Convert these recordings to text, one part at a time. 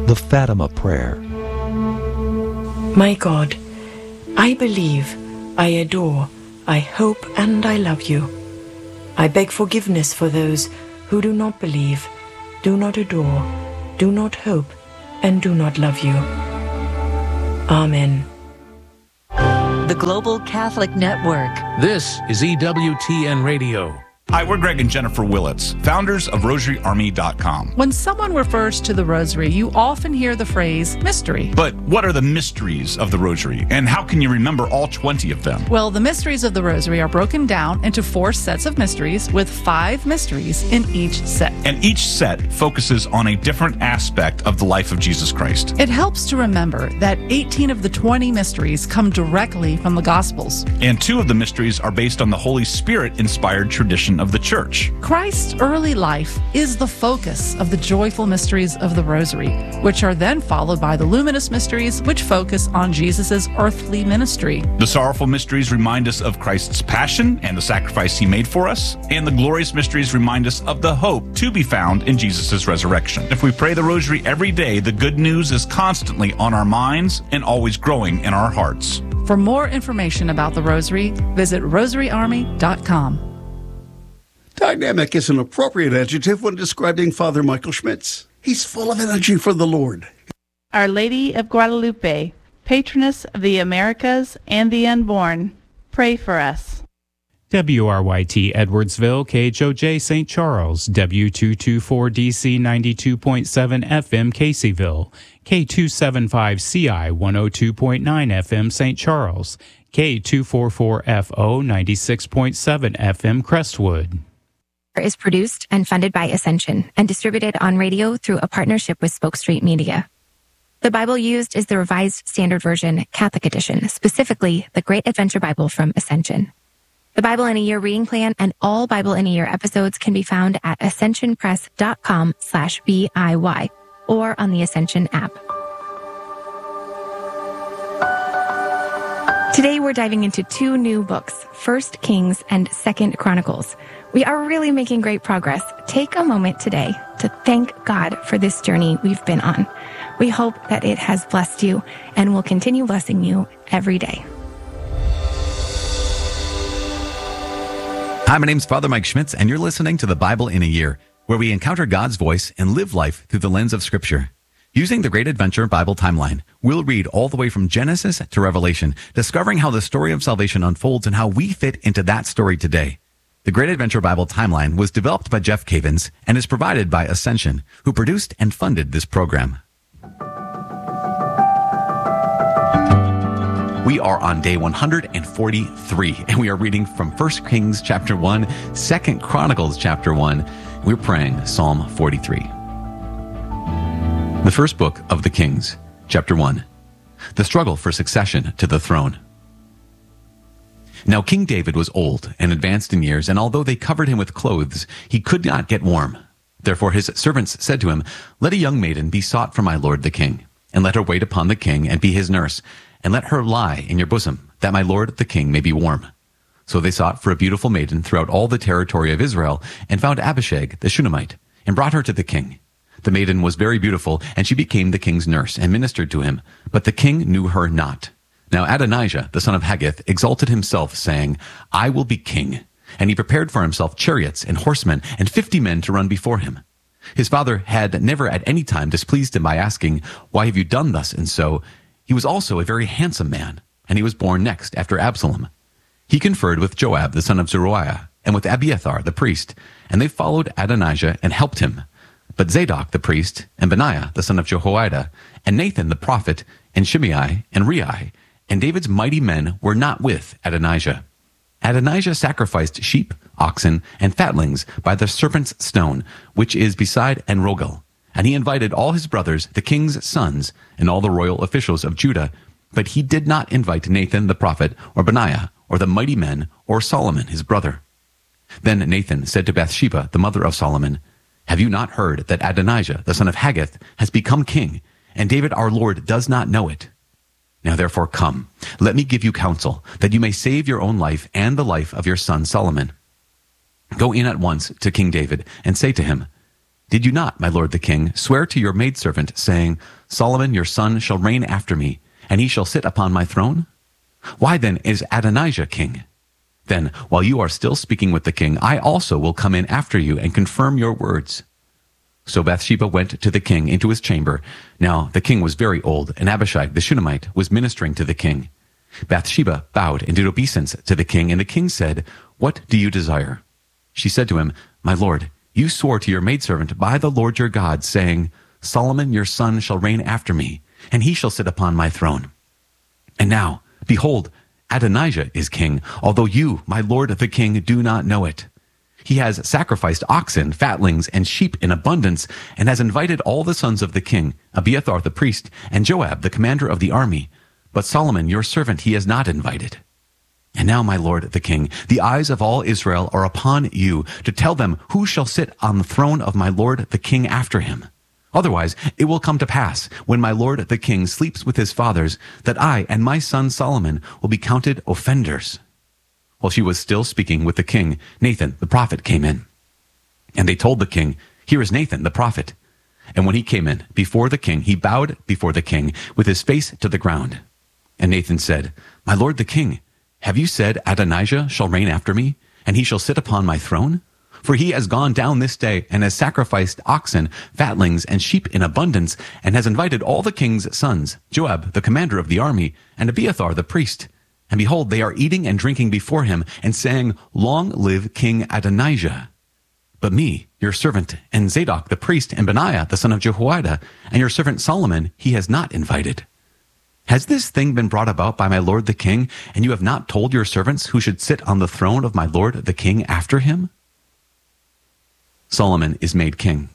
the Fatima Prayer. My God, I believe, I adore, I hope, and I love you. I beg forgiveness for those who do not believe, do not adore, do not hope, and do not love you. Amen. The Global Catholic Network. This is EWTN Radio. Hi, we're Greg and Jennifer Willits, founders of RosaryArmy.com. When someone refers to the Rosary, you often hear the phrase mystery. But what are the mysteries of the Rosary, and how can you remember all 20 of them? Well, the mysteries of the Rosary are broken down into 4 sets of mysteries with 5 mysteries in each set. And each set focuses on a different aspect of the life of Jesus Christ. It helps to remember that 18 of the 20 mysteries come directly from the Gospels. And 2 of the mysteries are based on the Holy Spirit-inspired tradition of the Church. Christ's early life is the focus of the joyful mysteries of the Rosary, which are then followed by the luminous mysteries, which focus on Jesus' earthly ministry. The sorrowful mysteries remind us of Christ's passion and the sacrifice he made for us, and the glorious mysteries remind us of the hope to be found in Jesus' resurrection. If we pray the Rosary every day, the good news is constantly on our minds and always growing in our hearts. For more information about the Rosary, visit rosaryarmy.com. Dynamic is an appropriate adjective when describing Father Michael Schmitz. He's full of energy for the Lord. Our Lady of Guadalupe, patroness of the Americas and the unborn, pray for us. WRYT Edwardsville, KHOJ St. Charles, W224DC 92.7 FM Caseyville, K275CI 102.9 FM St. Charles, K244FO 96.7 FM Crestwood. Is produced and funded by Ascension and distributed on radio through a partnership with Spoke Street Media. The Bible used is the Revised Standard Version Catholic Edition, specifically the Great Adventure Bible from Ascension. The Bible in a Year reading plan and all Bible in a Year episodes can be found at ascensionpress.com/BIY or on the Ascension app. Today we're diving into 2 new books, 1 Kings and 2 Chronicles. We are really making great progress. Take a moment today to thank God for this journey we've been on. We hope that it has blessed you and will continue blessing you every day. Hi, my name's Father Mike Schmitz, and you're listening to The Bible in a Year, where we encounter God's voice and live life through the lens of Scripture. Using the Great Adventure Bible Timeline, we'll read all the way from Genesis to Revelation, discovering how the story of salvation unfolds and how we fit into that story today. The Great Adventure Bible Timeline was developed by Jeff Cavins and is provided by Ascension, who produced and funded this program. We are on day 143, and we are reading from 1 Kings chapter 1, 2 Chronicles chapter 1. We're praying Psalm 43. The first book of the Kings, chapter 1. The struggle for succession to the throne. Now King David was old and advanced in years, and although they covered him with clothes, he could not get warm. Therefore his servants said to him, "Let a young maiden be sought for my lord the king, and let her wait upon the king and be his nurse, and let her lie in your bosom, that my lord the king may be warm." So they sought for a beautiful maiden throughout all the territory of Israel, and found Abishag the Shunammite, and brought her to the king. The maiden was very beautiful, and she became the king's nurse, and ministered to him. But the king knew her not. Now Adonijah, the son of Haggith, exalted himself, saying, "I will be king." And he prepared for himself chariots and horsemen, and 50 men to run before him. His father had never at any time displeased him by asking, "Why have you done thus and so?" He was also a very handsome man, and he was born next after Absalom. He conferred with Joab, the son of Zeruiah, and with Abiathar, the priest, and they followed Adonijah and helped him. But Zadok, the priest, and Benaiah, the son of Jehoiada, and Nathan, the prophet, and Shimei, and Rei, and David's mighty men were not with Adonijah. Adonijah sacrificed sheep, oxen, and fatlings by the serpent's stone, which is beside En-Rogel. And he invited all his brothers, the king's sons, and all the royal officials of Judah. But he did not invite Nathan the prophet, or Benaiah, or the mighty men, or Solomon his brother. Then Nathan said to Bathsheba, the mother of Solomon, "Have you not heard that Adonijah, the son of Haggith, has become king, and David our Lord does not know it? Now therefore come, let me give you counsel, that you may save your own life and the life of your son Solomon. Go in at once to King David, and say to him, Did you not, my lord the king, swear to your maidservant, saying, Solomon your son shall reign after me, and he shall sit upon my throne? Why then is Adonijah king? Then, while you are still speaking with the king, I also will come in after you and confirm your words. So Bathsheba went to the king into his chamber. Now the king was very old, and Abishag the Shunammite was ministering to the king. Bathsheba bowed and did obeisance to the king, and the king said, What do you desire? She said to him, My lord, you swore to your maidservant by the Lord your God, saying, Solomon your son shall reign after me, and he shall sit upon my throne. And now, behold, Adonijah is king, although you, my lord the king, do not know it. He has sacrificed oxen, fatlings, and sheep in abundance, and has invited all the sons of the king, Abiathar the priest, and Joab the commander of the army. But Solomon your servant he has not invited. And now, my lord the king, the eyes of all Israel are upon you, to tell them who shall sit on the throne of my lord the king after him. Otherwise it will come to pass, when my lord the king sleeps with his fathers, that I and my son Solomon will be counted offenders. While she was still speaking with the king, Nathan the prophet came in. And they told the king, Here is Nathan the prophet. And when he came in before the king, he bowed before the king with his face to the ground. And Nathan said, My lord the king, have you said Adonijah shall reign after me, and he shall sit upon my throne? For he has gone down this day, and has sacrificed oxen, fatlings, and sheep in abundance, and has invited all the king's sons, Joab the commander of the army, and Abiathar the priest. And behold, they are eating and drinking before him, and saying, Long live King Adonijah. But me, your servant, and Zadok the priest, and Benaiah the son of Jehoiada, and your servant Solomon, he has not invited. Has this thing been brought about by my lord the king, and you have not told your servants who should sit on the throne of my lord the king after him? Solomon is made king.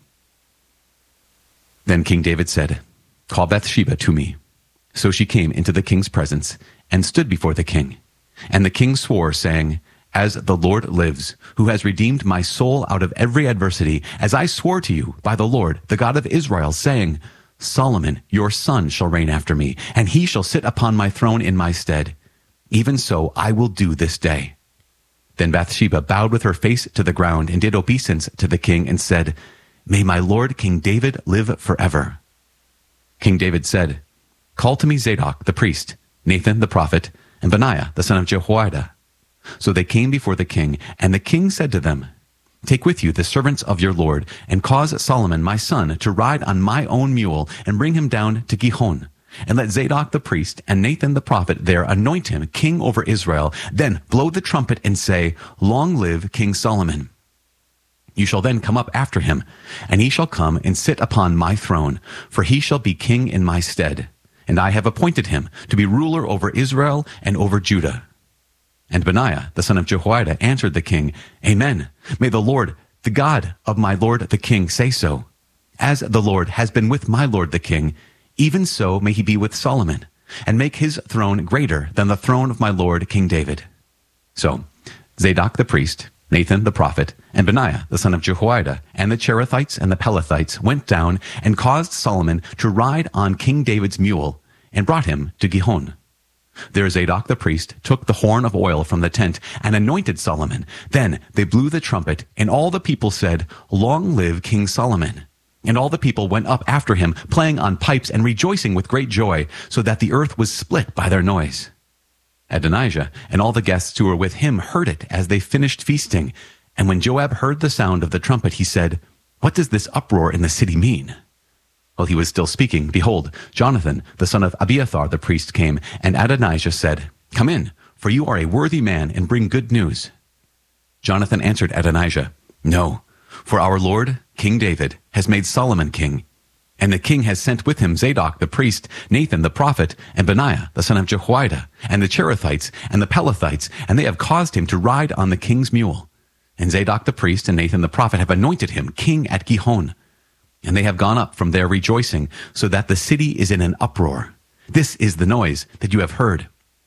Then King David said, Call Bathsheba to me. So she came into the king's presence, and stood before the king. And the king swore, saying, As the Lord lives, who has redeemed my soul out of every adversity, as I swore to you by the Lord, the God of Israel, saying, Solomon, your son, shall reign after me, and he shall sit upon my throne in my stead. Even so I will do this day. Then Bathsheba bowed with her face to the ground, and did obeisance to the king, and said, May my lord King David live forever. King David said, Call to me Zadok the priest, Nathan the prophet, and Benaiah the son of Jehoiada. So they came before the king, and the king said to them, Take with you the servants of your lord, and cause Solomon my son to ride on my own mule, and bring him down to Gihon. And let Zadok the priest and Nathan the prophet there anoint him king over Israel. Then blow the trumpet and say, Long live King Solomon. You shall then come up after him, and he shall come and sit upon my throne, for he shall be king in my stead. And I have appointed him to be ruler over Israel and over Judah. And Benaiah, the son of Jehoiada, answered the king, Amen. May the Lord, the God of my lord the king, say so. As the Lord has been with my lord the king, even so may he be with Solomon, and make his throne greater than the throne of my lord King David. So Zadok the priest, Nathan the prophet, and Benaiah the son of Jehoiada, and the Cherethites and the Pelethites went down and caused Solomon to ride on King David's mule, and brought him to Gihon. There Zadok the priest took the horn of oil from the tent, and anointed Solomon. Then they blew the trumpet, and all the people said, Long live King Solomon. And all the people went up after him, playing on pipes and rejoicing with great joy, so that the earth was split by their noise. Adonijah and all the guests who were with him heard it as they finished feasting. And when Joab heard the sound of the trumpet, he said, What does this uproar in the city mean? While he was still speaking, behold, Jonathan, the son of Abiathar the priest, came, and Adonijah said, Come in, for you are a worthy man, and bring good news. Jonathan answered Adonijah, No, for our lord, King David, has made Solomon king. And the king has sent with him Zadok the priest, Nathan the prophet, and Benaiah the son of Jehoiada, and the Cherethites and the Pelethites, and they have caused him to ride on the king's mule. And Zadok the priest and Nathan the prophet have anointed him king at Gihon. And they have gone up from there rejoicing, so that the city is in an uproar. This is the noise that you have heard.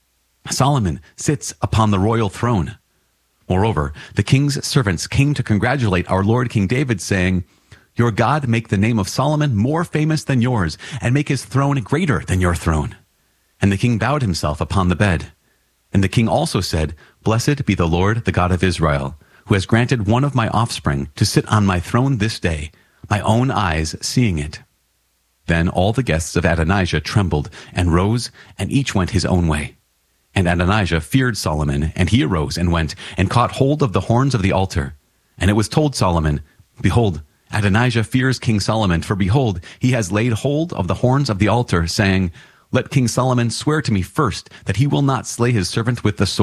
Solomon sits upon the royal throne. Moreover, the king's servants came to congratulate our lord King David, saying, Your God make the name of Solomon more famous than yours, and make his throne greater than your throne. And the king bowed himself upon the bed. And the king also said, Blessed be the Lord, the God of Israel, who has granted one of my offspring to sit on my throne this day, my own eyes seeing it. Then all the guests of Adonijah trembled and rose, and each went his own way. And Adonijah feared Solomon, and he arose and went and caught hold of the horns of the altar. And it was told Solomon, Behold, Adonijah fears King Solomon, for behold, he has laid hold of the horns of the altar, saying, Let King Solomon swear to me first that he will not slay his servant with the sword.